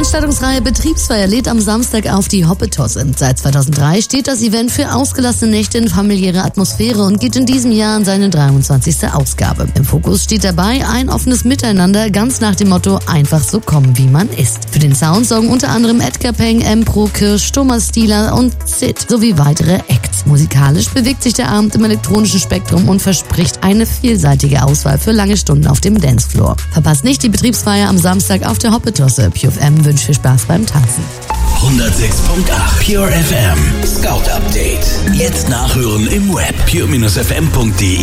Veranstaltungsreihe Betriebsfeier lädt am Samstag auf die Hoppetosse. Seit 2003 steht das Event für ausgelassene Nächte in familiärer Atmosphäre und geht in diesem Jahr in seine 23. Ausgabe. Im Fokus steht dabei ein offenes Miteinander, ganz nach dem Motto einfach so kommen, wie man ist. Für den Sound sorgen unter anderem Edgar Peng, Empro, Kirsch, Thomas Stieler und Sid sowie weitere Acts. Musikalisch bewegt sich der Abend im elektronischen Spektrum und verspricht eine vielseitige Auswahl für lange Stunden auf dem Dancefloor. Verpasst nicht die Betriebsfeier am Samstag auf der Hoppetosse. Pure FM wünscht viel Spaß beim Tanzen. 106.8 Pure FM Scout Update. Jetzt nachhören im Web pure-fm.de.